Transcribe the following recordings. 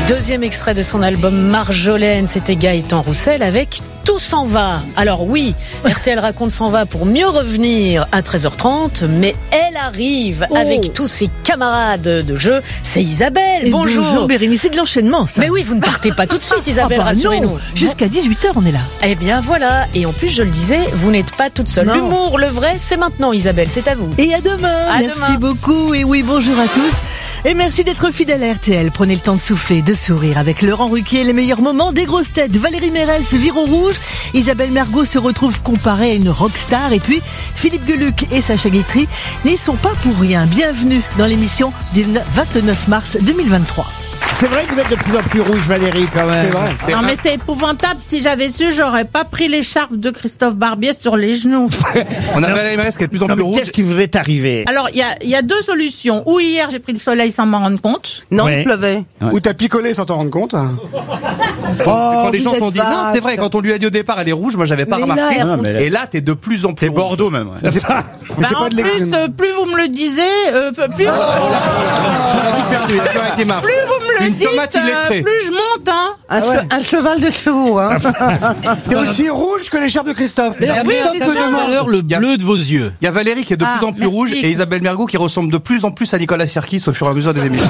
Deuxième extrait de son album Marjolaine, c'était Gaëtan Roussel avec Tout s'en va. Alors oui, RTL raconte s'en va pour mieux revenir à 13h30, mais elle arrive avec tous ses camarades de jeu. C'est Isabelle. Et bonjour Bérénice, c'est de l'enchaînement ça. Mais oui, vous ne partez pas tout de suite Isabelle, rassurez-nous. Jusqu'à 18h on est là. Eh bien voilà, et en plus je le disais, vous n'êtes pas toute seule. Non. L'humour, le vrai, c'est maintenant Isabelle, c'est à vous. Et à demain. À Merci demain. beaucoup. Et oui, bonjour à tous. Et merci d'être fidèle à RTL. Prenez le temps de souffler, de sourire avec Laurent Ruquier, les meilleurs moments des grosses têtes. Valérie Mérès vire au rouge. Isabelle Mergo se retrouve comparée à une rockstar. Et puis, Philippe Gueluc et Sacha Guitry n'y sont pas pour rien. Bienvenue dans l'émission du 29 mars 2023. C'est vrai que vous êtes de plus en plus rouge, Valérie, quand même. C'est vrai. Non mais c'est épouvantable, si j'avais su, j'aurais pas pris l'écharpe de Christophe Barbier sur les genoux. On a Valérie Mérès qui est de plus en Non, plus mais rouge. qu'est-ce qui vous est arrivé? Alors il y a deux solutions, ou hier j'ai pris le soleil sans m'en rendre compte. Non, Ouais. il pleuvait. Ou t'as picolé sans t'en rendre compte. Quand les gens vous sont êtes dit non, vache. c'est vrai, quand on lui a dit au départ elle est rouge, moi j'avais pas Mais remarqué. là, Non, mais- Et là t'es de plus en plus rouge. Bordeaux même. Ouais. Bah, pas en de plus, l'eczéma. plus vous me le disiez, plus, Il a perdu, il a plus avec les mains. plus vous me le Une dites, tomate illettrée. plus je monte, hein. Un cheval de chevaux, hein. T'es aussi rouge que l'écharpe de Christophe. Oui, Christophe c'est me ça. demande. Le bleu de vos yeux. Il y a Valérie qui est de Ah, plus en plus merci. rouge et Isabelle Mergo qui ressemble de plus en plus à Nicolas Sirkis au fur et à mesure des émissions.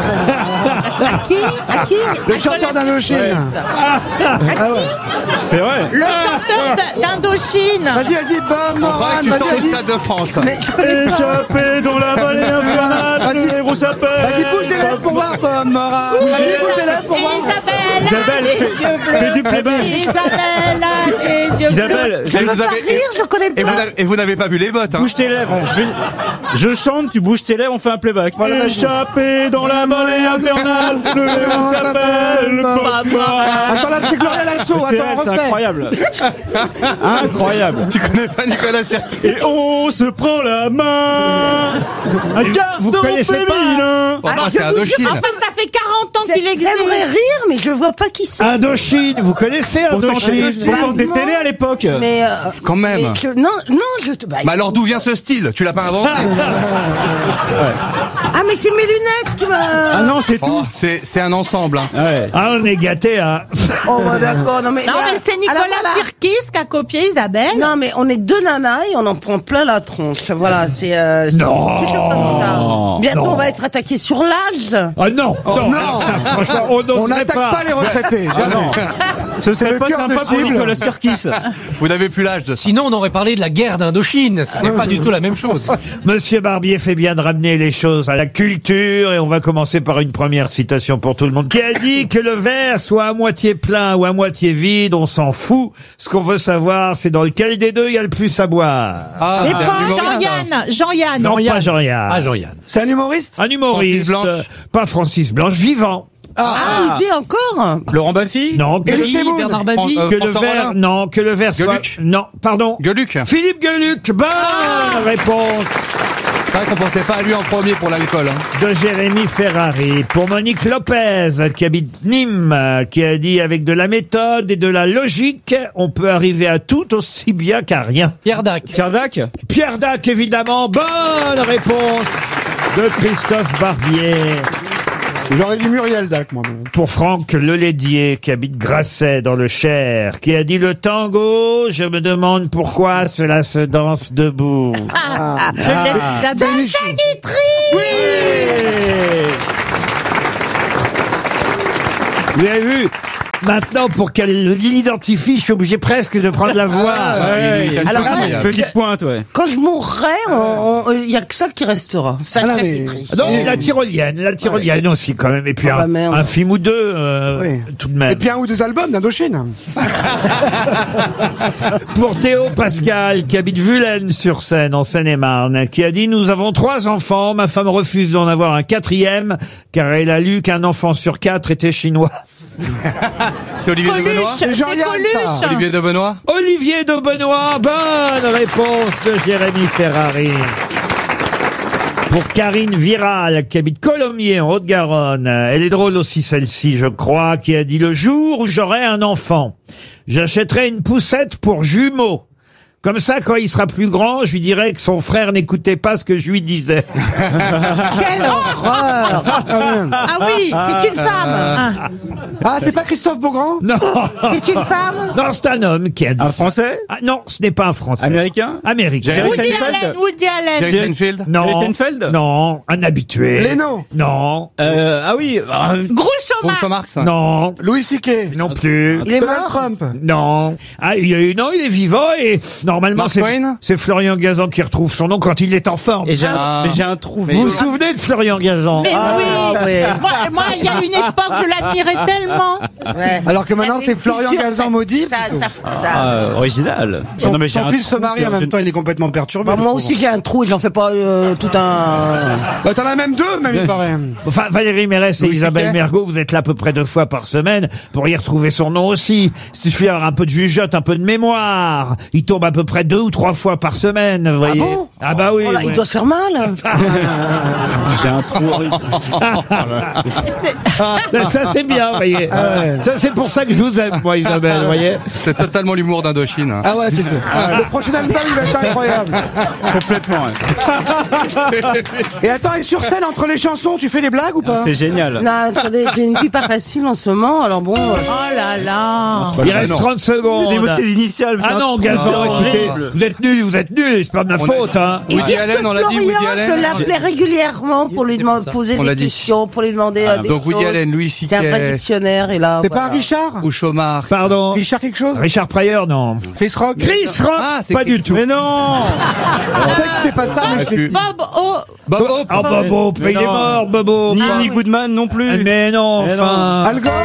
À qui Le chanteur d'Indochine. C'est vrai. Le chanteur d'Indochine. Vas-y, Bob On Moran, croit que tu sors au vas-y. Stade de France. Échappé dans la vallée infernale, Vas-y. le héros s'appelle. Vas-y, bouge les lèvres pour voir, Bob Moran. Vas-y, bouge les lèvres pour voir. Isabelle, les yeux bleus. fais du playback. Isabelle, les yeux bleus. Isabelle, Et vous avez- je connais et vous n'avez- et vous n'avez pas vu les bottes, hein. bouge tes lèvres. Je chante, tu bouges tes lèvres, on fait un playback. Voilà, vas-y. Échappé dans la vallée infernale, le héros s'appelle Bob Moran. Attends, là, c'est Gloria Lasso. C'est Attends, elle, c'est refais. incroyable. Incroyable. Tu connais pas Nicolas Sirkis? Et on se prend la main. Un garçon connaissez pas féminin. Enfin, c'est Indochine. Enfin, ça fait 40 ans qu'il existe. J'aimerais rire, mais je vois pas qui c'est. Indochine, vous connaissez Indochine? Pourtant des télés à l'époque. Mais Quand même. non, je. Bah, Mais alors d'où vient ce style? Tu l'as pas inventé? ah, mais c'est mes lunettes qui Ah m'a. non, c'est tout. Oh, c'est un ensemble, hein. Ouais. Ah, on est gâtés, hein. Oh, bah, d'accord. Non, mais. Non, mais c'est Nicolas Sirkis qui a copié Isabelle. Non, mais on est deux nanas et on en prend plein la tronche. Voilà, c'est. Non. c'est toujours comme ça. Bientôt, Non. on va être attaqué sur l'âge. Ah non, non, ça, franchement, on On n'oserait n'attaque pas. pas les retraités. Jamais. Ce serait le pas cœur sympa de pour cible. Nicolas Sirkis. Vous n'avez plus l'âge de ça. Sinon, on aurait parlé de la guerre d'Indochine. Ce n'est pas du tout la même chose. Monsieur Barbier fait bien de ramener les choses à la culture et on va commencer par une première citation pour tout le monde qui a dit que le verre soit à moitié plein ou à moitié vide, on s'en fout. Ce qu'on veut savoir, c'est dans lequel des deux il y a le plus à boire. Ah, Et c'est un pas humoriste, hein. Jean-Yann. Non, pas Jean-Yann. Ah, Jean-Yann. C'est un humoriste. Un humoriste, Francis Blanche. pas Francis Blanche, vivant. Ah, il vit encore. Laurent Baffy. Non, que, Elie Semoun. Bernard Mabille. que le François verre, Rollin. non, que le verre soit, Gueluc. non, pardon. Gueluc. Philippe Gueluc, bonne réponse C'est vrai qu'on pensait pas à lui en premier pour l'alcool, hein. de Jérémy Ferrari. Pour Monique Lopez, qui habite Nîmes, qui a dit avec de la méthode et de la logique, on peut arriver à tout aussi bien qu'à rien. Pierre Dac. Pierre Dac. Pierre Dac, évidemment, bonne réponse de Christophe Barbier. J'aurais dit Muriel Dac, moi. Pour Franck Lelédier, qui habite Grasset dans le Cher, qui a dit le tango, je me demande pourquoi cela se danse debout. Je l'ai Isabelle. Sacha Guitry. Vous avez vu? Maintenant, pour qu'elle l'identifie, je suis obligé presque de prendre la voix. Alors, Petite pointe, ouais. Quand je mourrai, il y a que ça qui restera. Ça Ah, très mais- Guitry. Non, la tyrolienne aussi quand même. Et puis Ah, bah, merde. un film ou deux, Oui. tout de même. Et puis un ou deux albums d'Indochine. Pour Théo Pascal, qui habite Vulaine-sur-Seine, en Seine-et-Marne, qui a dit « Nous avons 3 enfants, ma femme refuse d'en avoir un 4e, car elle a lu qu'un enfant sur 4 était chinois. C'est Olivier de Benoît. C'est Jean-Yann, ça. Coluche. Olivier de Benoît. » Olivier de Benoît, bonne réponse de Jérémy Ferrari. Pour Karine Viral, qui habite Colomiers, en Haute-Garonne, elle est drôle aussi celle-ci, je crois, qui a dit « Le jour où j'aurai un enfant, j'achèterai une poussette pour jumeaux. Comme ça, quand il sera plus grand, je lui dirai que son frère n'écoutait pas ce que je lui disais. Quelle horreur! Ah oui, c'est une femme. Ah, c'est pas Christophe Beaugrand? Non. C'est une femme. Non, c'est un homme qui a dit Un ça. Français? Ah, non, ce n'est pas un Français. Américain? Américain. Jerry Woody Seinfeld. Allen. Woody Allen. Jerry Seinfeld. Non. Jerry Seinfeld. Non, un habitué. Leno. Non. Ah oui. Groucho Groucho Marx. Marx. Non. Louis C.K. Non plus. Il est Donald mort. Trump. Non. Ah, non, il est vivant et normalement Mark Twain. c'est Florian Gazan qui retrouve son nom quand il est en forme. Et j'ai Ah. un trou. Vous vous souvenez de Florian Gazan? Mais oui. Moi, il y a une époque, je l'admirais tellement. Alors que maintenant, c'est Florian Gazan maudit. Original. Son, Non, mais j'ai son un fils se trou, marie c'est en même temps, il est complètement perturbé. Moi aussi j'ai un trou et j'en fais pas tout un... Bah, t'en as même deux, même, il paraît. Enfin, Valérie Mérès et Louis Isabelle C.K. Mergo, vous êtes là à peu près 2 fois par semaine pour y retrouver son nom aussi. Il suffit d'avoir un peu de jugeote, un peu de mémoire. Il tombe à peu près 2 ou 3 fois par semaine, vous voyez. bon Ah bah oui. Oh là, oui. il doit se faire mal. J'ai un trou horrible. Ça c'est bien, vous voyez. Ça c'est pour ça que je vous aime, moi, Isabelle, vous voyez. C'est totalement l'humour d'Indochine. Ah ouais, c'est le prochain album, il va être incroyable. Complètement. Ouais. Et attends, et sur scène, entre les chansons, tu fais des blagues ou pas? C'est génial. Non, attendez, j'ai une vie pas facile en ce moment, alors bon... Oh là là. Il reste 30 secondes. Les initiales. Ah non, Gazan, écoutez, vous êtes nuls, c'est pas de ma faute, hein. Il dit Woody Allen, que on l'a dit, Woody Florian Allen. te l'appelait régulièrement pour lui poser On des l'a dit. questions, pour lui demander des Donc Woody choses. Allen, Louis C'est un vrai C.K. dictionnaire, et là... C'est voilà. pas un Richard? Groucho Marx. Pardon. Richard quelque chose? Richard Pryor, non. Chris Rock? Chris Rock, Ah, c'est pas Chris- du tout. Mais non. Je sais que c'était pas ça, mais je l'ai dit. Bob O. Bob Hope. Ah, Bob Hope, Mais il est non. mort, Bob Hope. Ni Goodman non plus. Mais non, Mais enfin. Al Gore?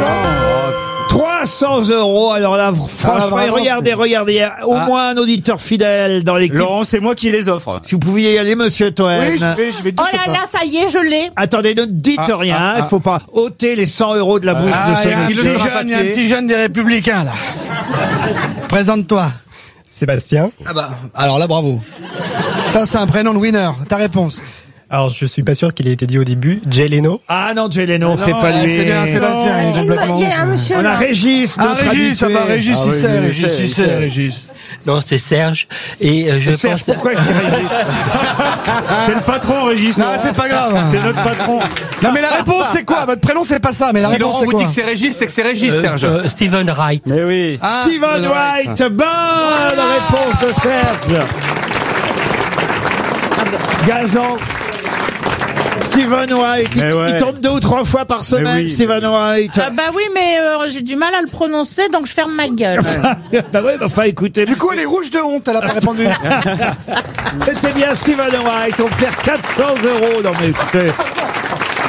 300 €, alors là, franchement, bravo. regardez, il y a au moins un auditeur fidèle dans l'équipe. Laurent, c'est moi qui les offre. Si vous pouviez y aller, monsieur Toen. Oui, je vais Oh là là, ça y est, je l'ai. Attendez, ne dites rien, il faut pas ôter les 100 € de la bouche de ce monsieur. il y a un petit jeune des Républicains, là. Présente-toi. Sébastien. Ah bah, alors là, bravo. Ça, c'est un prénom de winner. Ta réponse. Alors, je suis pas sûr qu'il ait été dit au début. Jay Leno. Ah non, Jay Leno, c'est pas lui. C'est bien Sébastien, il est complètement... Il y a un monsieur On a là. Régis, Ah, notre Régis, ça habitué. va, Régis, Ah il oui, sait, oui, Régis, je il sais, sait, Régis. Non, c'est Serge. Et je Serge, pense... pourquoi je dis Régis C'est le patron, Régis. Non, c'est pas grave. C'est notre patron. Non, mais la réponse, c'est quoi? Votre prénom, c'est pas ça, mais la Si réponse, Laurent c'est vous quoi? dit que c'est Régis, c'est que c'est Régis, Serge. Steven Wright. Mais oui. Ah, Steven Wright, bonne réponse de Serge. Gazan. Steven White, Mais ouais. il tombe 2 ou 3 fois par semaine, oui, Steven White. Ah bah oui, mais j'ai du mal à le prononcer, donc je ferme ma gueule. Bah ouais, enfin écoutez. Du coup, elle est rouge de honte, elle a pas répondu. C'était bien Steven White, on perd 400 €. Non mais écoutez.